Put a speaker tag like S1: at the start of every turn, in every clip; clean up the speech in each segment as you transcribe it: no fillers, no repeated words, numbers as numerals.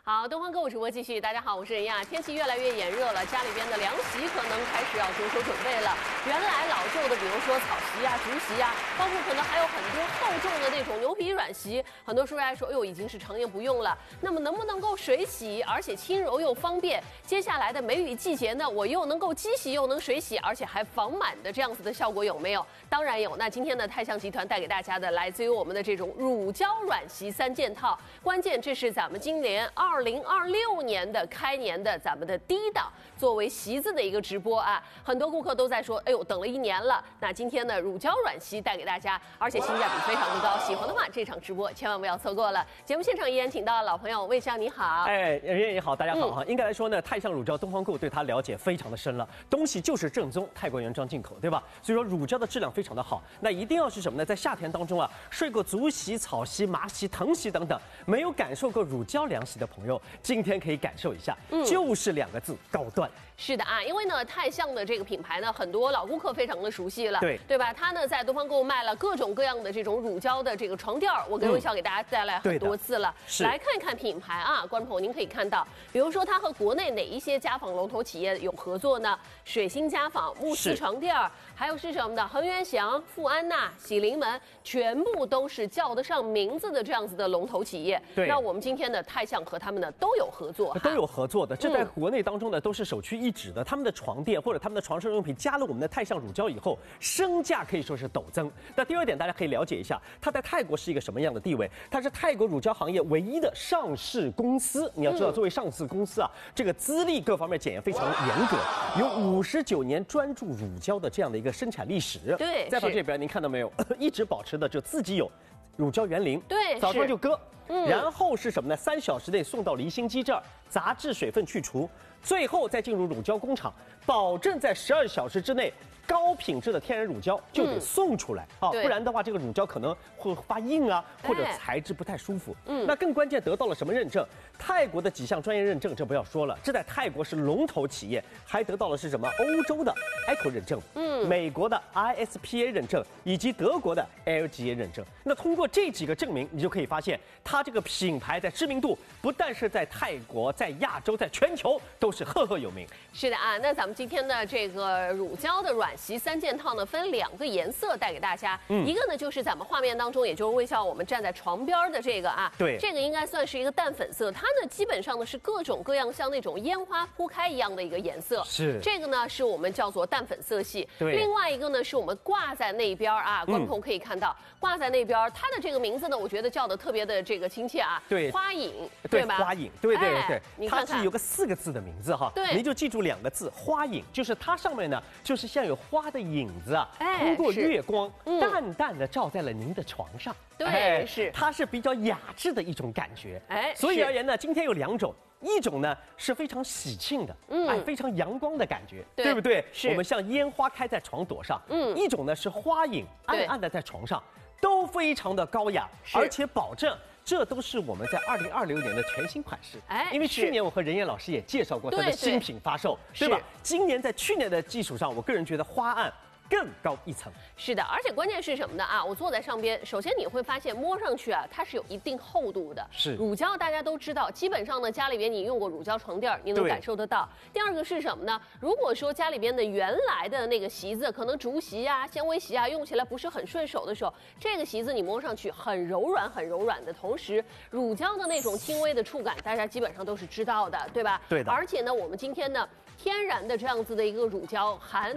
S1: 好，东方购物直播继续。大家好，我是任亚。天气越来越炎热了，家里边的凉席可能开始要着手准备了。原来老旧的，比如说草席啊、竹席啊，包括可能还有很多厚重的那种牛皮软席，很多叔叔爱说，哎呦，已经是常年不用了。那么能不能够水洗，而且轻柔又方便？接下来的梅雨季节呢，我又能够机洗又能水洗，而且还防螨的这样子的效果有没有？当然有。那今天的泰象集团带给大家的，来自于我们的这种乳胶软席3件套，关键这是咱们今年2026年的开年的咱们的第一档作为席子的一个直播啊，很多顾客都在说，哎呦，等了1年了。那今天呢，乳胶软席带给大家，而且性价比非常的高，喜欢的话这场直播千万不要错过了。节目现场依然请到老朋友魏翔，你好。
S2: 哎，任也好，大家好哈。应该来说呢，泰象乳胶东方购对它了解非常的深了，东西就是正宗泰国原装进口，对吧？所以说乳胶的质量非常的好。那一定要是什么呢？在夏天当中啊，睡过竹席、草席、麻席、藤席等等，没有感受过乳胶凉席的朋友，今天可以感受一下，就是2个字：高端。
S1: 是的啊，因为呢，泰象的这个品牌呢，很多老顾客非常的熟悉了，对吧？它呢在东方购卖了各种各样的这种乳胶的这个床垫，我跟魏笑给大家带来很多次了。来看一看品牌啊，观众朋友您可以看到，比如说它和国内哪一些家纺龙头企业有合作呢？水星家纺、慕斯床垫，还有是什么的？恒源祥、富安娜、喜临门，全部都是叫得上名字的这样子的龙头企业。
S2: 对，
S1: 那我们今天的泰象和他们呢都有合作，
S2: 都有合作的。这在国内当中呢都是首屈一指的。他们的床垫或者他们的床上用品加了我们的泰象乳胶以后，身价可以说是陡增。那第二点，大家可以了解一下，它在泰国是一个什么样的地位？它是泰国乳胶行业唯一的上市公司。你要知道，作为上市公司啊，这个资历各方面检验非常严格，有59年专注乳胶的这样的一个生产历史。
S1: 对，
S2: 再到这边您看到没有，一直保持的就自己有乳胶园林，
S1: 对，
S2: 早上就割，然后是什么呢？3小时内送到离心机这儿，杂质水分去除，最后再进入乳胶工厂，保证在12小时之内高品质的天然乳胶就得送出来啊，不然的话这个乳胶可能会发硬啊，或者材质不太舒服。那更关键得到了什么认证？泰国的几项专业认证，这不要说了，这在泰国是龙头企业，还得到了是什么？欧洲的 ECO 认证，美国的 ISPA 认证，以及德国的 LGA 认证。那通过这几个证明，你就可以发现，它这个品牌在知名度不但是在泰国，在亚洲，在全球都是赫赫有名。
S1: 是的啊，那咱们今天的这个乳胶的软席3件套呢，分2个颜色带给大家。一个呢就是咱们画面当中，也就是微笑我们站在床边的这个啊，
S2: 对，
S1: 这个应该算是一个淡粉色，它呢基本上呢是各种各样像那种烟花铺开一样的一个颜色。
S2: 是
S1: 这个呢是我们叫做淡粉色系。
S2: 对，
S1: 另外一个呢是我们挂在那边啊，观众朋友可以看到，挂在那边，它的这个名字呢，我觉得叫的特别的这个亲切啊。
S2: 对，
S1: 花影，对吧？
S2: 花影，对对对，
S1: 你看看，
S2: 它是有个4个字的名字哈。
S1: 对，
S2: 您就记住2个字，花影，就是它上面呢，就是像有花的影子啊，通过月光淡淡的照在了您的床上。
S1: 对，是，
S2: 它是比较雅致的一种感觉。
S1: 哎，
S2: 所以而言呢，今天有2种。一种呢是非常喜庆的，非常阳光的感觉，对不对？
S1: 是
S2: 我们像烟花开在床朵上，一种呢是花影暗暗的在床上，都非常的高雅，而且保证这都是我们在2026年的全新款式。因为去年我和任燕老师也介绍过它的新品发售，对吧？今年在去年的基础上，我个人觉得花案更高一层。
S1: 是的，而且关键是什么呢啊？我坐在上边，首先你会发现摸上去啊，它是有一定厚度的。
S2: 是
S1: 乳胶，大家都知道，基本上呢，家里边你用过乳胶床垫，你能感受得到。第二个是什么呢？如果说家里边的原来的那个席子，可能竹席啊、纤维席啊，用起来不是很顺手的时候，这个席子你摸上去很柔软、很柔软的同时，乳胶的那种轻微的触感，大家基本上都是知道的，对吧？
S2: 对的。
S1: 而且呢，我们今天呢，天然的这样子的一个乳胶，含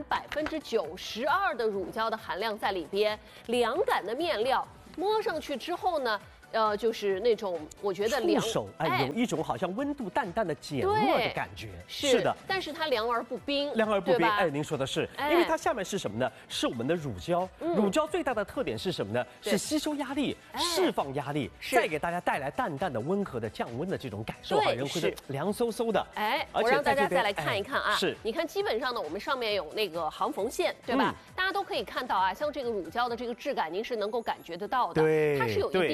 S1: 92%的乳胶的含量在里边，凉感的面料，摸上去之后呢，就是那种我觉得凉
S2: 手，有一种好像温度淡淡的减弱的感觉。
S1: 是的，但是它凉而不冰，
S2: 凉而不冰。您说的是，因为它下面是什么呢？是我们的乳胶。乳胶最大的特点是什么呢？是吸收压力、释放压力，再给大家带来淡淡的温和的降温的这种感受，人会是凉飕飕的。
S1: 我让大家再来看一看啊，
S2: 是，
S1: 你看基本上呢，我们上面有那个航缝线，对吧？大家都可以看到啊，像这个乳胶的这个质感，您是能够感觉得到的。
S2: 对，
S1: 它是有一定厚度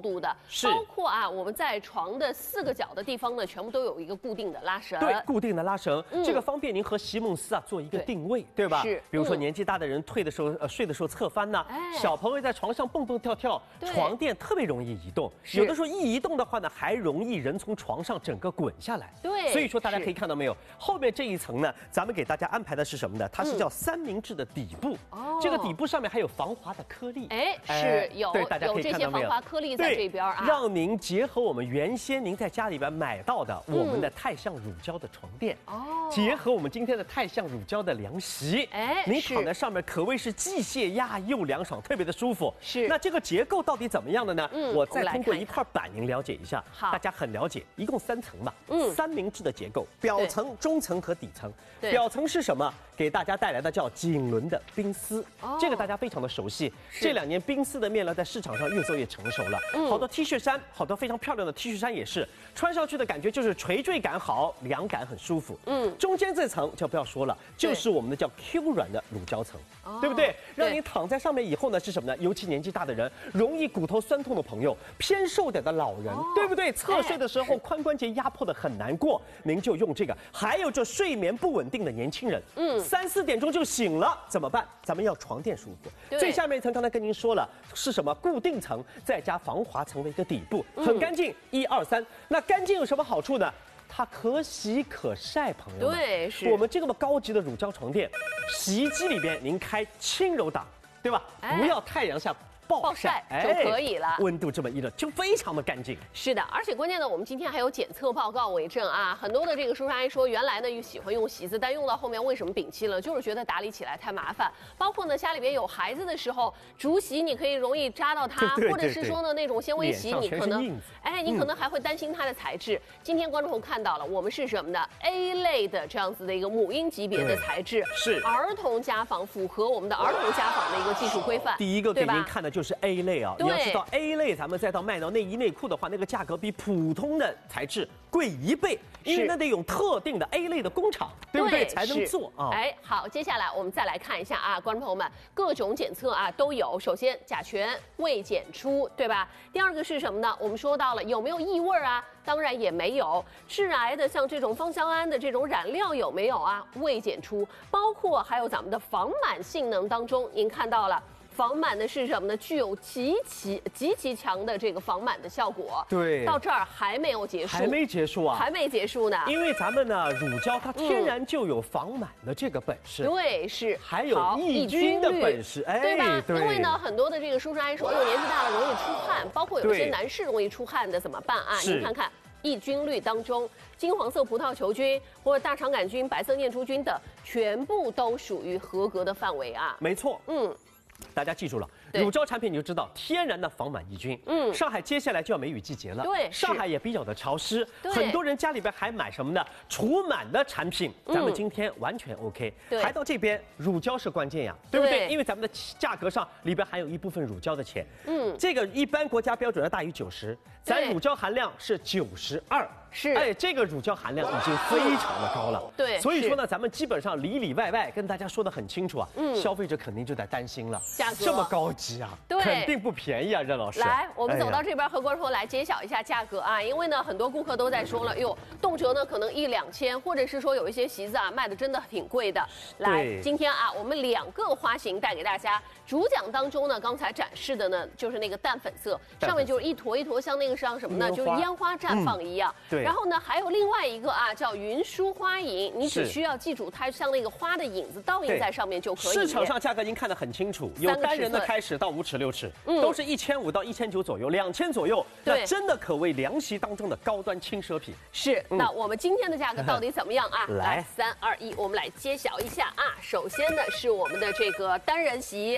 S1: 度的，
S2: 是
S1: 包括啊我们在床的4个角的地方呢，全部都有一个固定的拉绳。
S2: 对，固定的拉绳，这个方便您和席梦思啊做一个定位，对吧？
S1: 是，
S2: 比如说年纪大的人睡的时候侧翻呐，小朋友在床上蹦蹦跳跳，床垫特别容易移动，有的时候一移动的话呢，还容易人从床上整个滚下来。
S1: 对，
S2: 所以说大家可以看到没有，后面这一层呢，咱们给大家安排的是什么呢？它是叫三明治的底部，这个底部上面还有防滑的颗粒，
S1: 是有，
S2: 对，大家可以看到没有？
S1: 这些防滑颗粒在这边啊，
S2: 让您结合我们原先您在家里边买到的我们的泰象乳胶的床垫，结合我们今天的泰象乳胶的凉席，您躺在上面可谓是既泄压又凉爽，特别的舒服。
S1: 是，
S2: 那这个结构到底怎么样的呢？我再通过一块板您了解一下。
S1: 好，
S2: 大家很了解，一共3层嘛，三明治的结构，表层、中层和底层。表层是什么？给大家带来的叫锦纶的冰丝，这个大家非常的熟悉。这2年冰丝的面料在市场上越做越成熟了，好多 T 恤衫，好多非常漂亮的 T 恤衫也是，穿上去的感觉就是垂坠感好，凉感很舒服。中间这层就不要说了，就是我们的叫 Q 软的乳胶层，对不对？让你躺在上面以后呢，是什么呢？尤其年纪大的人，容易骨头酸痛的朋友，偏瘦点的老人，对不对？侧睡的时候髋关节压迫的很难过，您就用这个。还有就睡眠不稳定的年轻人，3、4点钟就醒了，怎么办？咱们要床垫舒服。最下面一层刚才跟您说了是什么？固定层再加防滑层的一个底部，很干净。1、2、3，那干净有什么好处呢？它可洗可晒，朋友们。
S1: 对，是
S2: 我们这么高级的乳胶床垫，洗衣机里边您开轻柔档，对吧？不要太阳下暴晒
S1: 就可以了，
S2: 温度这么一热就非常的干净。
S1: 是的，而且关键呢，我们今天还有检测报告为证啊。很多的这个叔叔阿姨说，原来呢喜欢用席子，但用到后面为什么摒弃了？就是觉得打理起来太麻烦。包括呢家里边有孩子的时候，竹席你可以容易扎到它，或者是说呢那种纤维席，你可能你可能还会担心它的材质。今天观众朋友看到了，我们是什么呢 ？A 类的这样子的一个母婴级别的材质，
S2: 是
S1: 儿童家纺，符合我们的儿童家纺的一个技术规范。
S2: 第一个给您看的就是 A 类啊，你要知道 A 类，咱们再到卖到内衣内裤的话，那个价格比普通的材质贵1倍，因为那得有特定的 A 类的工厂，对不对？才能做啊。
S1: 好，接下来我们再来看一下啊，观众朋友们，各种检测啊都有。首先甲醛未检出，对吧？第2个是什么呢？我们说到了有没有异味啊？当然也没有。致癌的像这种芳香胺的这种染料有没有啊？未检出。包括还有咱们的防螨性能当中，您看到了。防螨的是什么呢？具有极其强的这个防螨的效果。
S2: 对，
S1: 到这儿还没有结束，
S2: 还没结束啊，
S1: 还没结束呢。
S2: 因为咱们呢，乳胶它天然就有防螨的这个本事，
S1: 对，是，
S2: 还有抑菌的本事，
S1: 对吧？因为呢，很多的这个叔叔阿姨说，哎呦，年纪大了容易出汗，包括有些男士容易出汗的怎么办啊？您看看。抑菌率当中，金黄色葡萄球菌或者大肠杆菌、白色念珠菌等，全部都属于合格的范围啊。
S2: 没错，大家记住了，乳胶产品你就知道天然的防螨抑菌。上海接下来就要梅雨季节了，
S1: 对，
S2: 上海也比较的潮湿，很多人家里边还买什么呢？除螨的产品，咱们今天完全 OK。还到这边，乳胶是关键呀，对不对？因为咱们的价格上里边含有一部分乳胶的钱。这个一般国家标准要大于90，咱乳胶含量是92。是，这个乳胶含量已经非常的高了。
S1: 对，
S2: 所以说呢，咱们基本上里外跟大家说的很清楚啊，消费者肯定就得担心了，
S1: 价格
S2: 这么高级啊，肯定不便宜啊，任老师。
S1: 来，我们走到这边和观众来揭晓一下价格啊，因为呢，很多顾客都在说了，哟，动辄呢可能1、2千，或者是说有一些席子啊卖的真的挺贵的。来，今天啊，我们2个花型带给大家。主讲当中呢，刚才展示的呢就是那个淡粉色，上面就是一坨一坨像那个像什么呢？就是烟花绽放一样。对。然后呢，还有另外一个啊，叫云舒花影，你只需要记住它像那个花的影子倒映在上面就可以。
S2: 市场上价格您看得很清楚，有单人的开始到5尺6尺，都是1500到1900左右，2000左右。那真的可谓凉席当中的高端轻奢品。
S1: 是。那我们今天的价格到底怎么样啊？来，3、2、1，我们来揭晓一下啊。首先呢是我们的这个单人席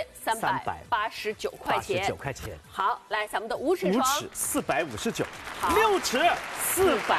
S1: ，389块钱。
S2: 89块钱。
S1: 好，来咱们的5尺床，5
S2: 尺459，6尺400。